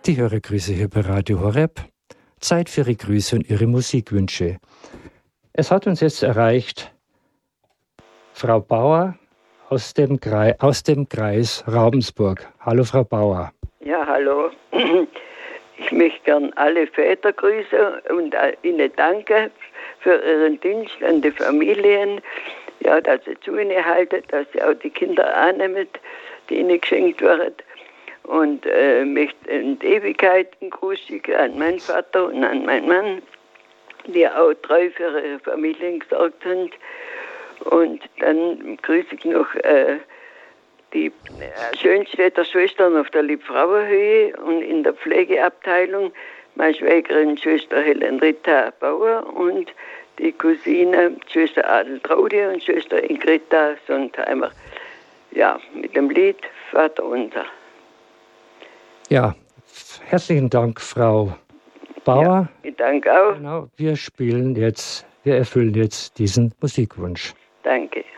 Die Hörergrüße hier bei Radio Horeb. Zeit für Ihre Grüße und Ihre Musikwünsche. Es hat uns jetzt erreicht Frau Bauer aus dem Kreis Ravensburg. Hallo Frau Bauer. Ja, hallo. Ich möchte gern alle Väter grüßen und ihnen danken für ihren Dienst an die Familien. Ja, dass sie zu ihnen halten, dass sie auch die Kinder annehmen, die ihnen geschenkt werden. Und möchte in der Ewigkeit einen Gruß schicken an meinen Vater und an meinen Mann, die auch treu für ihre Familien gesorgt sind. Und dann grüße ich noch die Schönstädter Schwestern auf der Liebfrauenhöhe und in der Pflegeabteilung meine Schwägerin Schwester Helen Rita Bauer und die Cousine Schwester Adeltraudi und Schwester Ingrita Sontheimer. Ja, mit dem Lied Vater unser. Ja, herzlichen Dank, Frau Bauer. Ja, ich danke auch. Genau, wir erfüllen jetzt diesen Musikwunsch. Danke.